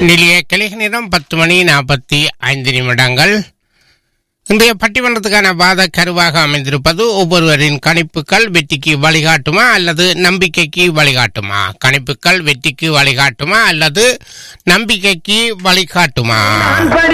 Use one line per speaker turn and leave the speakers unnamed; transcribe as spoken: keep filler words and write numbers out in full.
நிலைய கிழக்கு நேரம் பத்து மணி நாற்பத்தி ஐந்து நிமிடங்கள். இன்றைய பட்டிமன்றத்துக்கான வாத கருவாக அமைந்திருப்பது ஒவ்வொருவரின் கணிப்புகள் வெற்றிக்கு வழிகாட்டுமா அல்லது நம்பிக்கைக்கு வழிகாட்டுமா? கணிப்புகள் வெற்றிக்கு வழிகாட்டுமா அல்லது நம்பிக்கைக்கு வழிகாட்டுமா?